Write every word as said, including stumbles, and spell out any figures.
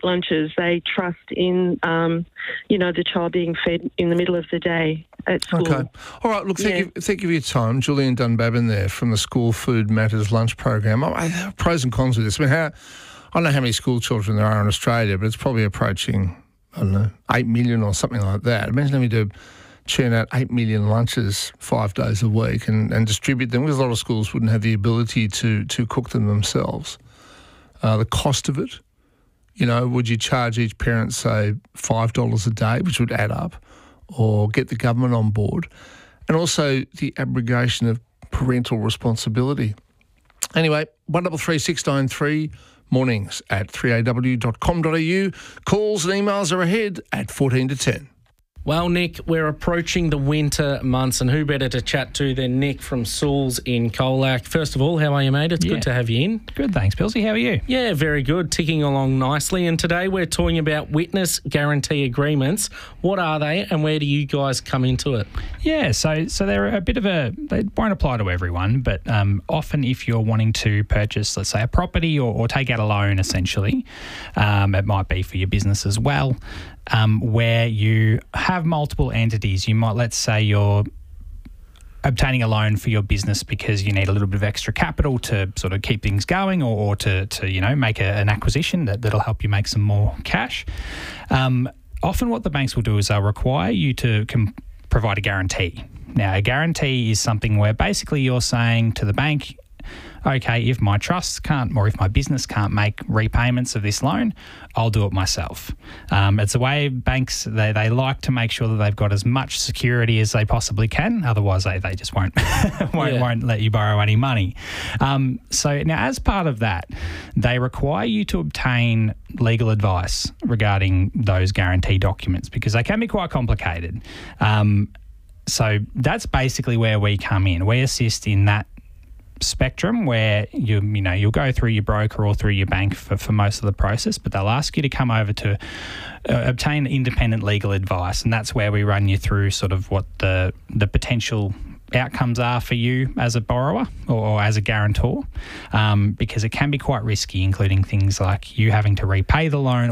packed lunches. They trust in, um, you know, the child being fed in the middle of the day at school. Okay. All right, look, thank, Yeah. you, thank you for your time. Julian Dunbabin there from the School Food Matters lunch program. I, I, pros and cons of this. I mean, how, I don't know how many school children there are in Australia, but it's probably approaching, I don't know, eight million or something like that. Imagine having to churn out eight million lunches five days a week and, and distribute them, because a lot of schools wouldn't have the ability to to cook them themselves. Uh, the cost of it, you know, would you charge each parent, say, five dollars a day, which would add up, or get the government on board? And also the abrogation of parental responsibility. Anyway, one double three six nine three, mornings at three a w dot com dot a u. Calls and emails are ahead at fourteen to ten. Well, Nick, we're approaching the winter months, and who better to chat to than Nick from Souls in Colac. First of all, how are you, mate? It's Yeah. good to have you in. Good, thanks, Pilsy. How are you? Yeah, very good. Ticking along nicely. And today we're talking about witness guarantee agreements. What are they, and where do you guys come into it? Yeah, so so they're a bit of a, they won't apply to everyone, but um, often if you're wanting to purchase, let's say, a property or, or take out a loan, essentially, um, it might be for your business as well, um, where you have multiple entities. You might, let's say you're obtaining a loan for your business because you need a little bit of extra capital to sort of keep things going, or, or to, to, you know, make a, an acquisition that, that'll help you make some more cash. Um, often what the banks will do is they'll require you to com- provide a guarantee. Now, a guarantee is something where basically you're saying to the bank, okay, if my trust can't, or if my business can't make repayments of this loan, I'll do it myself. Um, it's a way banks, they, they like to make sure that they've got as much security as they possibly can. Otherwise, they, they just won't, won't, Yeah. won't let you borrow any money. Um, so now, as part of that, they require you to obtain legal advice regarding those guarantee documents, because they can be quite complicated. Um, so that's basically where we come in. We assist in that spectrum where you you know you'll go through your broker or through your bank for, for most of the process, but they'll ask you to come over to uh, obtain independent legal advice, and that's where we run you through sort of what the the potential outcomes are for you as a borrower or, or as a guarantor, um, because it can be quite risky, including things like you having to repay the loan